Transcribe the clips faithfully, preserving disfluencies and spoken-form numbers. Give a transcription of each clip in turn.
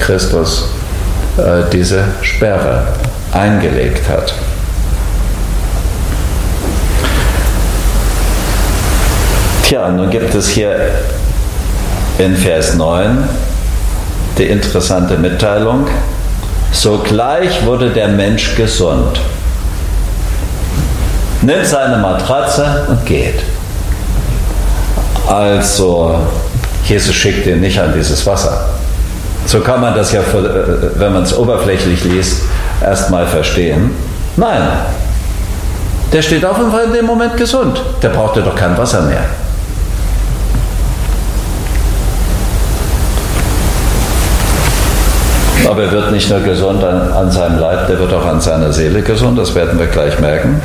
Christus äh, diese Sperre eingelegt hat. Tja, nun gibt es hier in Vers neun die interessante Mitteilung: Sogleich wurde der Mensch gesund, nimmt seine Matratze und geht. Also, Jesus schickt ihn nicht an dieses Wasser. So kann man das ja, wenn man es oberflächlich liest, erstmal verstehen. Nein, der steht auf und war in dem Moment gesund. Der brauchte doch kein Wasser mehr. Aber er wird nicht nur gesund an, an seinem Leib, der wird auch an seiner Seele gesund, das werden wir gleich merken.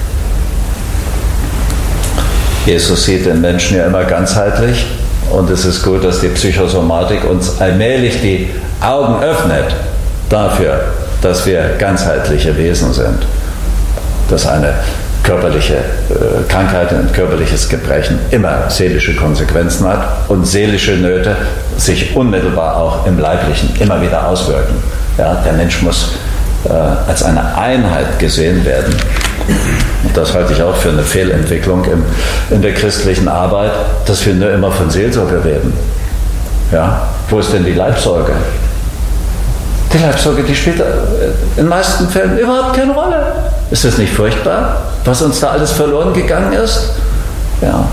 Jesus sieht den Menschen ja immer ganzheitlich, und es ist gut, dass die Psychosomatik uns allmählich die Augen öffnet dafür, dass wir ganzheitliche Wesen sind. Dass eine körperliche äh, Krankheit, ein körperliches Gebrechen immer seelische Konsequenzen hat und seelische Nöte sich unmittelbar auch im Leiblichen immer wieder auswirken. Ja, der Mensch muss äh, als eine Einheit gesehen werden. Und das halte ich auch für eine Fehlentwicklung im, in der christlichen Arbeit, dass wir nur immer von Seelsorge reden. Ja, wo ist denn die Leibsorge? Die Leibsorge, die spielt in den meisten Fällen überhaupt keine Rolle. Ist das nicht furchtbar, was uns da alles verloren gegangen ist? Ja.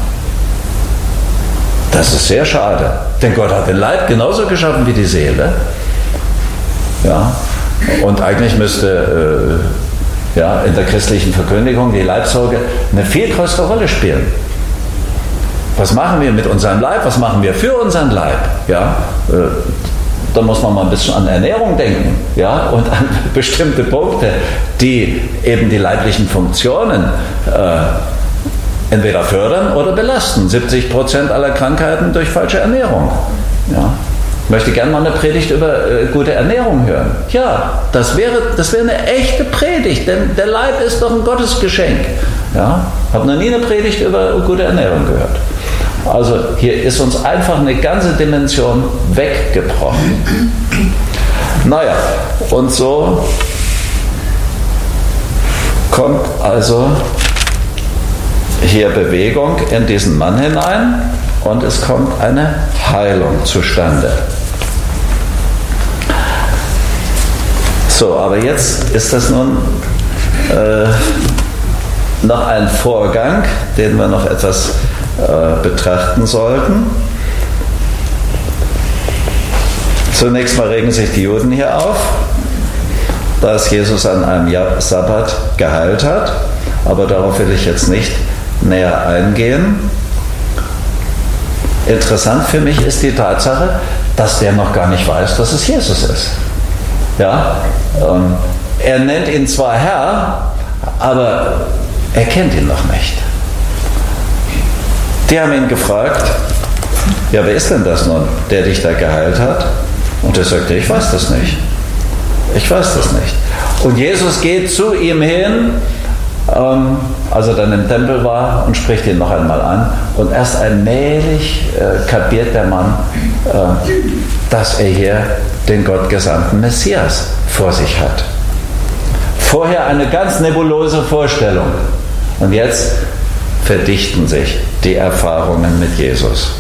Das ist sehr schade, denn Gott hat den Leib genauso geschaffen wie die Seele. Ja. Und eigentlich müsste äh, ja, in der christlichen Verkündigung die Leibsorge eine viel größere Rolle spielen. Was machen wir mit unserem Leib? Was machen wir für unseren Leib? Ja, äh, da muss man mal ein bisschen an Ernährung denken, ja, und an bestimmte Punkte, die eben die leiblichen Funktionen äh, entweder fördern oder belasten. siebzig Prozent aller Krankheiten durch falsche Ernährung. Ja. Ich möchte gerne mal eine Predigt über äh, gute Ernährung hören. Ja, das wäre, das wäre eine echte Predigt, denn der Leib ist doch ein Gottesgeschenk. Ja, habe noch nie eine Predigt über gute Ernährung gehört. Also hier ist uns einfach eine ganze Dimension weggebrochen. Naja, und so kommt also hier Bewegung in diesen Mann hinein und es kommt eine Heilung zustande. So, aber jetzt ist das nun äh, noch ein Vorgang, den wir noch etwas äh, betrachten sollten. Zunächst mal regen sich die Juden hier auf, dass Jesus an einem Sabbat geheilt hat, aber darauf will ich jetzt nicht näher eingehen. Interessant für mich ist die Tatsache, dass der noch gar nicht weiß, dass es Jesus ist. Ja, ähm, er nennt ihn zwar Herr, aber er kennt ihn noch nicht. Die haben ihn gefragt, ja, wer ist denn das nun, der dich da geheilt hat? Und er sagte, ich weiß das nicht. Ich weiß das nicht. Und Jesus geht zu ihm hin, ähm, als er dann im Tempel war, und spricht ihn noch einmal an. Und erst allmählich äh, kapiert der Mann, äh, dass er hier den gottgesandten Messias vor sich hat. Vorher eine ganz nebulose Vorstellung. Und jetzt verdichten sich die Erfahrungen mit Jesus.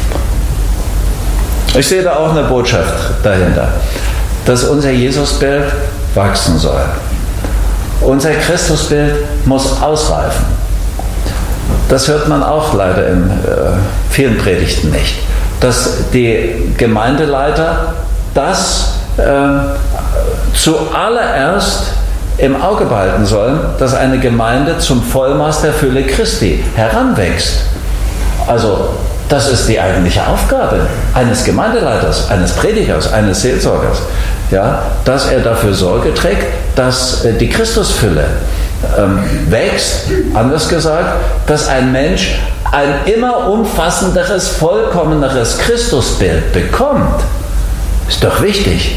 Ich sehe da auch eine Botschaft dahinter, dass unser Jesusbild wachsen soll. Unser Christusbild muss ausreifen. Das hört man auch leider in äh, vielen Predigten nicht. Dass die Gemeindeleiter das äh, zuallererst im Auge behalten sollen, dass eine Gemeinde zum Vollmaß der Fülle Christi heranwächst. Also das ist die eigentliche Aufgabe eines Gemeindeleiters, eines Predigers, eines Seelsorgers, ja, dass er dafür Sorge trägt, dass äh, die Christusfülle ähm, wächst, anders gesagt, dass ein Mensch ein immer umfassenderes, vollkommeneres Christusbild bekommt. Ist doch wichtig.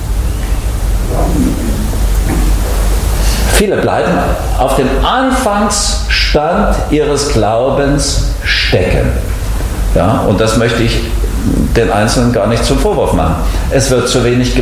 Viele bleiben auf dem Anfangsstand ihres Glaubens stecken. Ja, und das möchte ich den Einzelnen gar nicht zum Vorwurf machen. Es wird zu wenig